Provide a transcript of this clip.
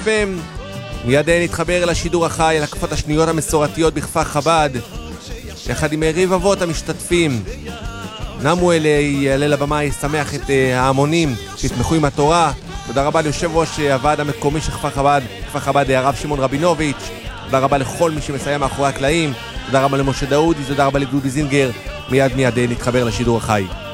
FM. מיד נתחבר לשידור החי על הקפות השניות המסורתיות בכפר חב"ד, יחד עם רבבות המשתתפים. נמואל יעלה לבמה, ישמח את ההמונים שיתמכו עם התורה. תודה רבה ליושב ראש הוועד המקומי של כפר חב"ד, הרב שמעון רבינוביץ'. תודה רבה לכל מי שמסייע מאחורי הקלעים. תודה רבה למשה דאודי, תודה רבה לדודי זינגר. מיד נתחבר לשידור החי.